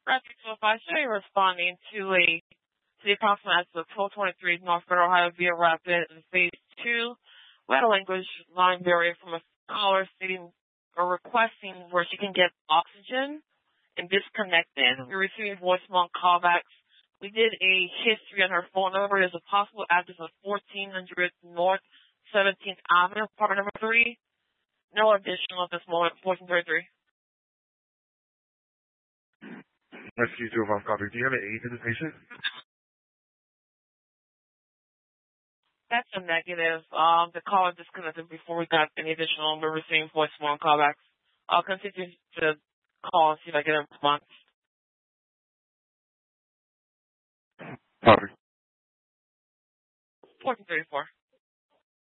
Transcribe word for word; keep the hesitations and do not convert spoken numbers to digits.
Rapid two oh five, should be responding to a to the approximate of twelve twenty-three North Federal Highway via Rapid in Phase two. We had a language line barrier from a caller stating or requesting where she can get oxygen and disconnected. We received voicemail callbacks. We did a history on her phone number. There's a possible address of fourteen hundred North seventeenth Avenue, apartment number three. No additional at this moment, fourteen thirty-three. Rescue two oh five, copy. Do you have an aid to the patient? That's a negative. Um, the caller disconnected before we got any additional. We're receiving voicemail and callbacks. I'll continue to call and see if I get a response. Copy. fourteen thirty-four.